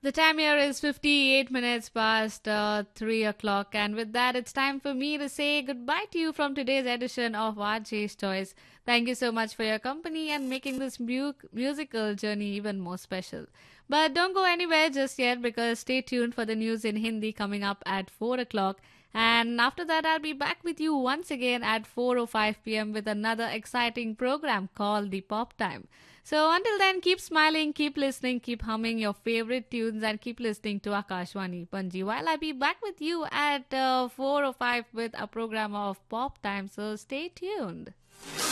The time here is 58 minutes past 3 o'clock, and with that, it's time for me to say goodbye to you from today's edition of RJ's Choice. Thank you so much for your company and making this musical journey even more special. But don't go anywhere just yet because stay tuned for the news in Hindi coming up at 4 o'clock. And after that, I'll be back with you once again at 4:05 p.m. with another exciting program called The Pop Time. So until then, keep smiling, keep listening, keep humming your favorite tunes, and keep listening to Akashwani Panji. While I be back with you at 4:05 with a program of Pop Time, so stay tuned.